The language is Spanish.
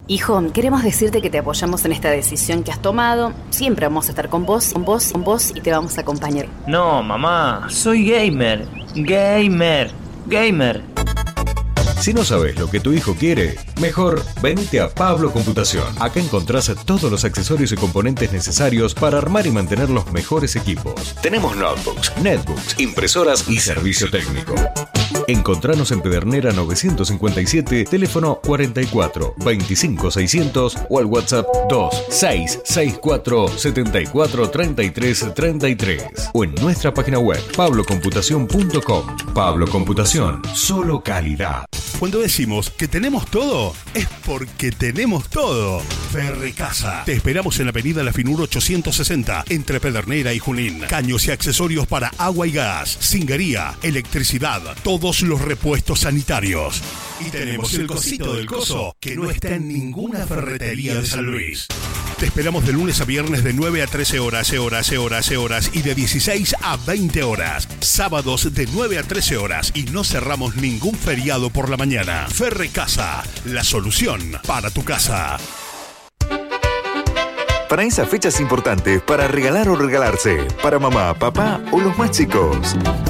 Hijo, queremos decirte que te apoyamos en esta decisión que has tomado. Siempre vamos a estar con vos y te vamos a acompañar. No, mamá, soy gamer. Si no sabes lo que tu hijo quiere, mejor venite a Pablo Computación. Acá encontrás todos los accesorios y componentes necesarios para armar y mantener los mejores equipos. Tenemos notebooks, netbooks, impresoras y servicio técnico. Encontranos en Pedernera 957, teléfono 44 25 600 o al WhatsApp 2664 74 33 33 o en nuestra página web pablocomputacion.com. Pablo Computación, solo calidad. Cuando decimos que tenemos todo, es porque tenemos todo. Ferrecasa. Te esperamos en la avenida La Finur 860, entre Pedernera y Junín. Caños y accesorios para agua y gas, cinguería, electricidad, todos los repuestos sanitarios. Y tenemos el cosito del coso, que no está en ninguna ferretería de San Luis. Te esperamos de lunes a viernes de 9 a 13 horas y de 16 a 20 horas. Sábados de 9 a 13 horas y no cerramos ningún feriado por la mañana. Ferrecasa, la solución para tu casa. Para esas fechas importantes, para regalar o regalarse, para mamá, papá o los más chicos.